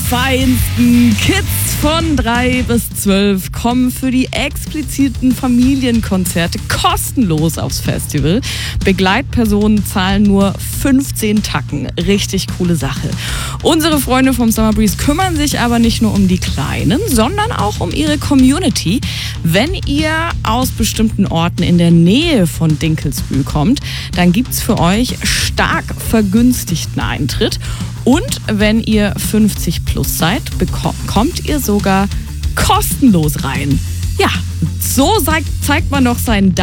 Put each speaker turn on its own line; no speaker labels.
Feinsten. Kids von 3 bis 12 kommen für die expliziten Familienkonzerte kostenlos aufs Festival. Begleitpersonen zahlen nur 15 Tacken. Richtig coole Sache. Unsere Freunde vom Summer Breeze kümmern sich aber nicht nur um die Kleinen, sondern auch um ihre Community. Wenn ihr aus bestimmten Orten in der Nähe von Dinkelsbühl kommt, dann gibt's für euch stark vergünstigten Eintritt. Und wenn ihr 50 plus seid, kommt ihr sogar kostenlos rein. Ja, so zeigt man doch seinen